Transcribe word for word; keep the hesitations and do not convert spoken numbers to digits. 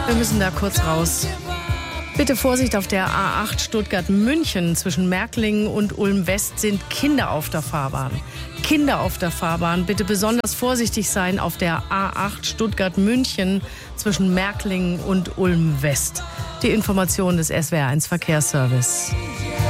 Wir müssen da kurz raus. Bitte Vorsicht auf der A acht Stuttgart-München. Zwischen Märklingen und Ulm-West sind Kinder auf der Fahrbahn. Kinder auf der Fahrbahn. Bitte besonders vorsichtig sein auf der A acht Stuttgart-München zwischen Märklingen und Ulm-West. Die Information des S W R eins Verkehrsservice.